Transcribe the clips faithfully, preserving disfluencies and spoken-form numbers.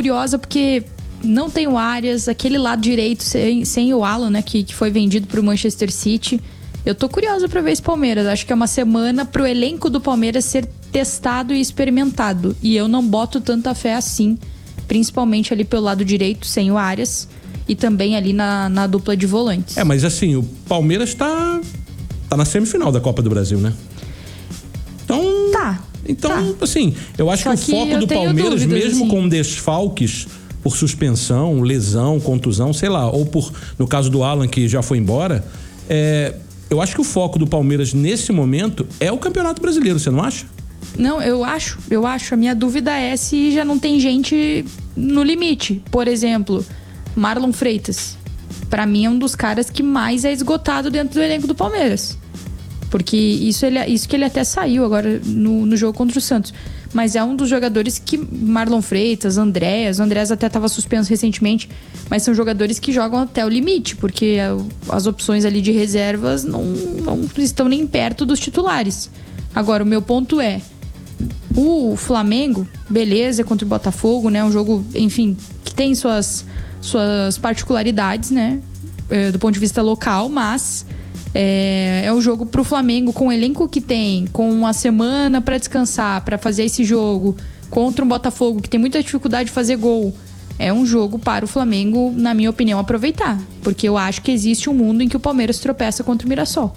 curiosa porque não tem o Arias, aquele lado direito sem, sem o Alan, né, que, que foi vendido pro Manchester City. Eu tô curiosa pra ver esse Palmeiras. Acho que é uma semana pro elenco do Palmeiras ser testado e experimentado. E eu não boto tanta fé assim, principalmente ali pelo lado direito, sem o Arias, e também ali na, na dupla de volantes. É, mas assim, o Palmeiras tá, tá na semifinal da Copa do Brasil, né? Então... Tá. Então, tá. assim, eu acho Só que o que foco do Palmeiras, dúvidas, mesmo assim. com desfalques por suspensão, lesão, contusão, sei lá, ou por, no caso do Alan, que já foi embora, é, eu acho que o foco do Palmeiras nesse momento é o Campeonato Brasileiro, você não acha? Não, eu acho, eu acho. A minha dúvida é se já não tem gente no limite. Por exemplo, Marlon Freitas. Pra mim é um dos caras que mais é esgotado dentro do elenco do Palmeiras. Porque isso, ele, isso que ele até saiu agora no, no jogo contra o Santos. Mas é um dos jogadores que... Marlon Freitas, Andréas... O Andréas até estava suspenso recentemente. Mas são jogadores que jogam até o limite. Porque as opções ali de reservas não, não estão nem perto dos titulares. Agora, o meu ponto é... O Flamengo, beleza, contra o Botafogo, né? Um jogo, enfim, que tem suas, suas particularidades, né? É, do ponto de vista local, mas... É, é um jogo pro Flamengo com o elenco que tem, com uma semana pra descansar, pra fazer esse jogo contra um Botafogo que tem muita dificuldade de fazer gol. É um jogo para o Flamengo, na minha opinião, aproveitar. Porque eu acho que existe um mundo em que o Palmeiras tropeça contra o Mirassol.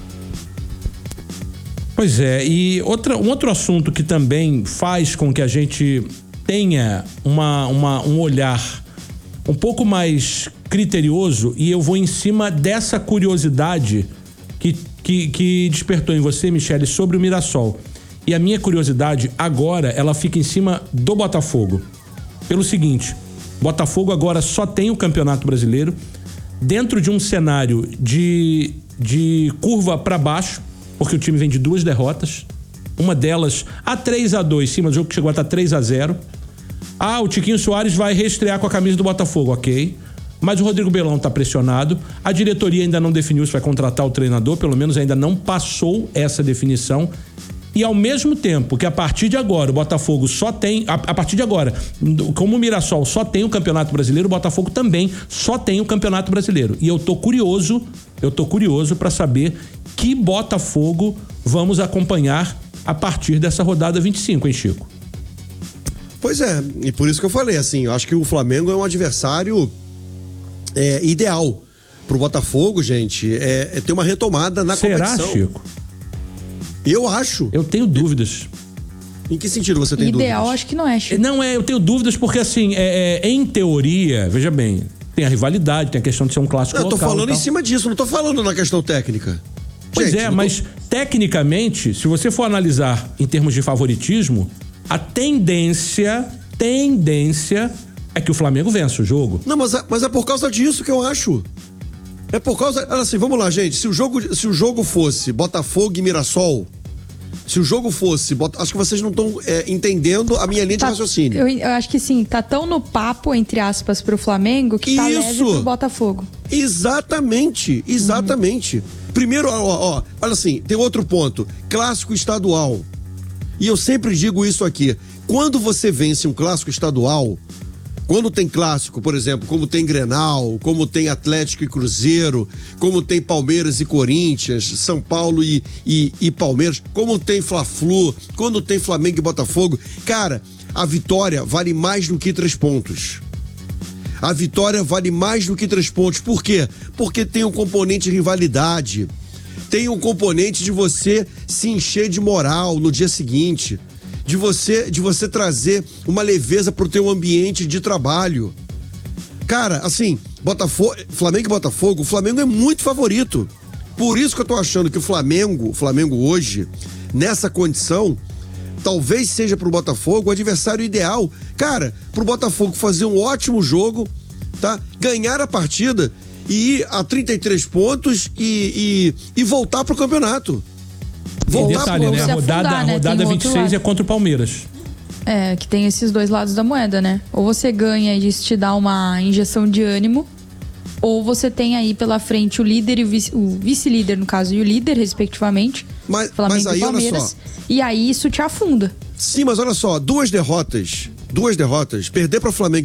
Pois é, e outra, um outro assunto que também faz com que a gente tenha uma, uma, um olhar um pouco mais criterioso, e eu vou em cima dessa curiosidade que, que, que despertou em você, Michele, sobre o Mirassol. E a minha curiosidade agora, ela fica em cima do Botafogo. Pelo seguinte, Botafogo agora só tem o Campeonato Brasileiro dentro de um cenário de, de curva para baixo, porque o time vem de duas derrotas, uma delas a três a dois, sim, mas o jogo que chegou a estar três a zero. Ah, o Tiquinho Soares vai reestrear com a camisa do Botafogo, ok. Mas o Rodrigo Belão tá pressionado. A diretoria ainda não definiu se vai contratar o treinador, pelo menos ainda não passou essa definição. E ao mesmo tempo que a partir de agora o Botafogo só tem... A, a partir de agora, como o Mirassol só tem o Campeonato Brasileiro, o Botafogo também só tem o Campeonato Brasileiro. E eu tô curioso, eu tô curioso para saber que Botafogo vamos acompanhar a partir dessa rodada vinte e cinco, hein, Chico? Pois é, e por isso que eu falei, assim, eu acho que o Flamengo é um adversário é, ideal pro Botafogo, gente, é, é ter uma retomada na Será, competição. Será, Chico? Eu acho. Eu tenho dúvidas. Em que sentido você tem Ideal, dúvidas? Ideal, acho que não é, Chico. Não, é, eu tenho dúvidas porque, assim, é, é, em teoria, veja bem, tem a rivalidade, tem a questão de ser um clássico local. Eu tô local, falando em cima disso, não tô falando na questão técnica. Pois gente, é, mas tô... tecnicamente, se você for analisar em termos de favoritismo, a tendência, tendência é que o Flamengo vença o jogo. Não, mas é, mas é por causa disso que eu acho. É por causa... Assim, vamos lá, gente. Se o jogo, se o jogo fosse Botafogo e Mirassol, se o jogo fosse... Acho que vocês não estão é, entendendo a minha linha tá, de raciocínio. Eu, eu acho que sim. Tá tão no papo, entre aspas, pro Flamengo que tá Isso. leve pro Botafogo. Exatamente. Exatamente. Uhum. Primeiro, ó, ó, olha assim, tem outro ponto. Clássico estadual. E eu sempre digo isso aqui. Quando você vence um clássico estadual, quando tem clássico, por exemplo, como tem Grenal, como tem Atlético e Cruzeiro, como tem Palmeiras e Corinthians, São Paulo e, e, e Palmeiras, como tem Fla-Flu, quando tem Flamengo e Botafogo, cara, a vitória vale mais do que três pontos. A vitória vale mais do que três pontos. Por quê? Porque tem um componente de rivalidade, tem um componente de você se encher de moral no dia seguinte, de você, de você trazer uma leveza pro teu ambiente de trabalho. Cara, assim, Botafogo, Flamengo e Botafogo, o Flamengo é muito favorito. Por isso que eu tô achando que o Flamengo, o Flamengo hoje, nessa condição, talvez seja pro Botafogo o adversário ideal. Cara, pro Botafogo fazer um ótimo jogo, tá? Ganhar a partida e ir a trinta e três pontos e, e, e voltar pro campeonato. Voltar detalhe, pro... né? A rodada, afundar, né? A rodada vinte e seis é contra o Palmeiras. É, que tem esses dois lados da moeda, né? Ou você ganha e isso te dá uma injeção de ânimo, ou você tem aí pela frente o líder e o, vice, o vice-líder, no caso, e o líder, respectivamente, mas, Flamengo mas aí, e Palmeiras, olha só. E aí isso te afunda. Sim, mas olha só, duas derrotas, duas derrotas, perder para o Flamengo